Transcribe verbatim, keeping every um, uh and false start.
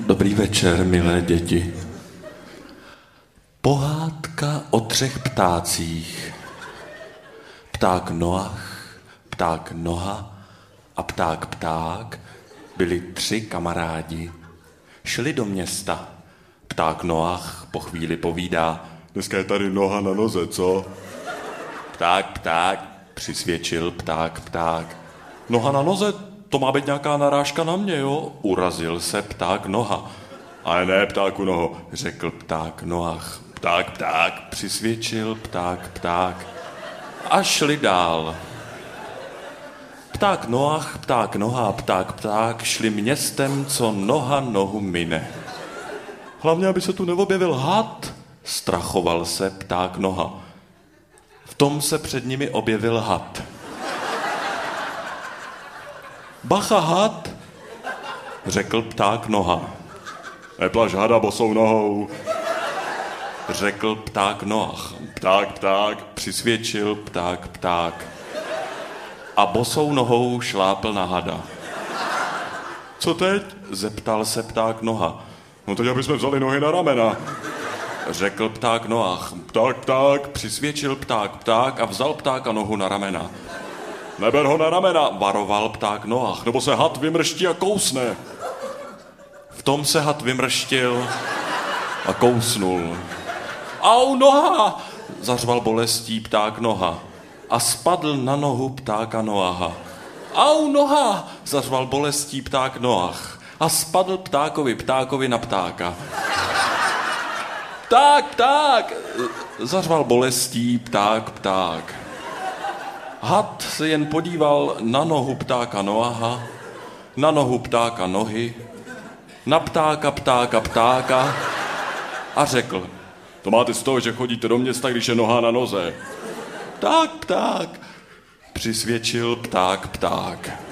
Dobrý večer, milé děti. Pohádka o třech ptácích. Pták Noach, pták Noha a pták Pták byli tři kamarádi. Šli do města. Pták Noach po chvíli povídá: dneska je tady noha na noze, co? Pták Pták přisvědčil pták Pták. Noha na noze, to má být nějaká narážka na mě, jo? Urazil se pták Noha. Ale ne, ptáku Noho, řekl pták Noach. Pták Pták přisvědčil pták Pták. A šli dál. Pták Noach, pták Noha a pták Pták šli městem, co noha nohu mine. Hlavně, aby se tu neobjevil had, strachoval se pták Noha. V tom se před nimi objevil had. Bacha, had, řekl pták Noha. Neplaš hada bosou nohou, řekl pták Noach. Pták Pták přisvědčil pták Pták. A bosou nohou šlápl na hada. Co teď? Zeptal se pták Noha. No teď, aby jsme vzali nohy na ramena, řekl pták Noach. Pták Pták přisvědčil pták Pták a vzal ptáka nohu na ramena. Neber ho na ramena, varoval pták Noach, nebo se had vymrští a kousne. V tom se had vymrštil a kousnul. Au, noha, zařval bolestí pták Noha a spadl na nohu ptáka Noaha. Au, noha, zařval bolestí pták Noach a spadl ptákovi ptákovi na ptáka. Pták, pták, zařval bolestí pták Pták. Had se jen podíval na nohu ptáka Noaha, na nohu ptáka Nohy, na ptáka ptáka Ptáka a řekl: to máte z toho, že chodíte do města, když je noha na noze. Pták, pták, přisvědčil pták Pták.